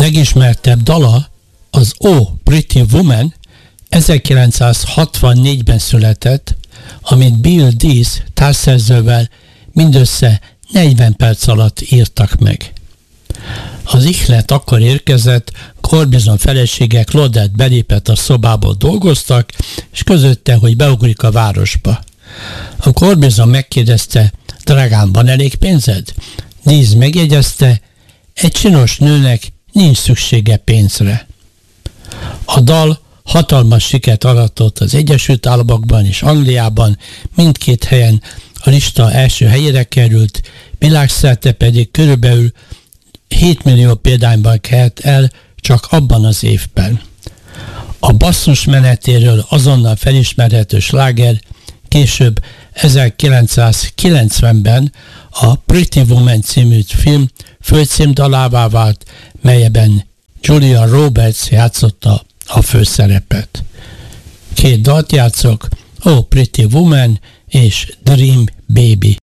legismertebb dala, az Oh Pretty Woman 1964-ben született, amit Bill Dees társszerzővel mindössze 40 perc alatt írtak meg. Az ihlet akkor érkezett, Corbison felesége Claudette belépett a szobába, dolgoztak, és közötte, hogy beugrik a városba. A Corbison megkérdezte, drágám, van elég pénzed? Dees megjegyezte, egy csinos nőnek nincs szüksége pénzre. A dal hatalmas sikert aratott az Egyesült Államokban és Angliában, mindkét helyen a lista első helyére került, világszerte pedig körülbelül 7 millió példányban kelt el csak abban az évben. A basszus menetéről azonnal felismerhető sláger később 1990-ben a Pretty Woman című film főcímdalává vált, melyben Julia Roberts játszotta a főszerepet. Két dalt játszok, Oh Pretty Woman és Dream Baby.